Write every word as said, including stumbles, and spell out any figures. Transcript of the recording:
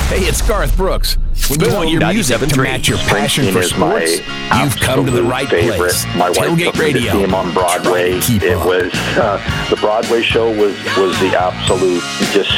Hey, it's Garth Brooks. When you want your music to match your passion for sports, you've come to the right place. My wife Tailgate took me to Radio. see him on Broadway. Keep it up. was uh, the Broadway show was was the absolute just